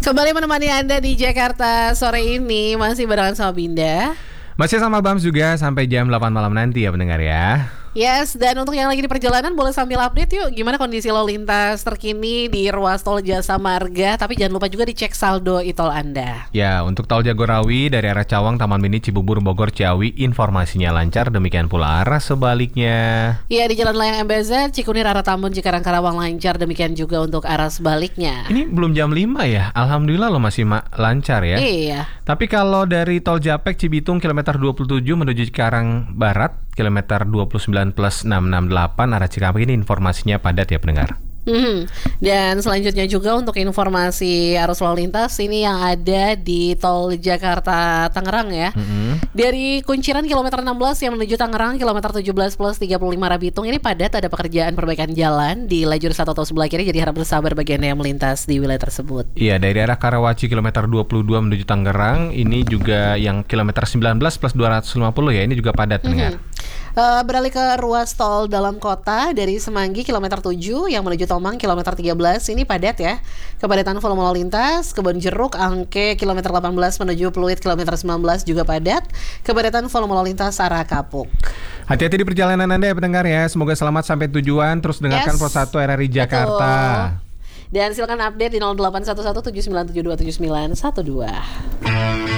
Kembali menemani Anda di Jakarta sore ini, masih barengan sama Binda. Masih sama Bams juga sampai jam 8 malam nanti ya pendengar ya. Yes, dan untuk yang lagi di perjalanan boleh sambil update yuk gimana kondisi lalu lintas terkini di ruas tol Jasa Marga. Tapi jangan lupa juga dicek saldo e-tol Anda. Ya, untuk tol Jagorawi dari arah Cawang, Taman Mini, Cibubur, Bogor, Ciawi informasinya lancar. Demikian pula arah sebaliknya. Ya, di Jalan Layang MBZ, Cikunir arah Tambun, Cikarang, Karawang lancar. Demikian juga untuk arah sebaliknya. Ini belum jam 5 ya. Alhamdulillah lo masih lancar ya. Iya. Tapi kalau dari tol Japek Cibitung kilometer 27 menuju Cikarang Barat, kilometer 29 plus 668 arah Cikampek ini informasinya padat ya pendengar. Dan selanjutnya juga untuk informasi arus lalu lintas ini yang ada di tol Jakarta Tangerang ya. Dari Kunciran kilometer 16 yang menuju Tangerang kilometer 17 plus 35 Rabitung ini padat, ada pekerjaan perbaikan jalan di lajur 1 atau sebelah kiri, jadi harap bersabar bagi Anda yang melintas di wilayah tersebut. Iya, dari arah Karawaci kilometer 22 menuju Tangerang ini juga yang kilometer 19 plus 250 ya, ini juga padat pendengar. Beralih ke ruas tol dalam kota dari Semanggi kilometer 7 yang menuju Tomang kilometer 13 ini padat ya. Kepadatan volume lalu lintas Kebon Jeruk Angke kilometer 18 menuju Pluit kilometer 19 juga padat. Kepadatan volume lalu lintas arah Kapuk. Hati-hati di perjalanan Anda ya pendengar ya. Semoga selamat sampai tujuan. Terus dengarkan Pro 1 RRI Jakarta. Betul. Dan silakan update di 0811 7972 7912.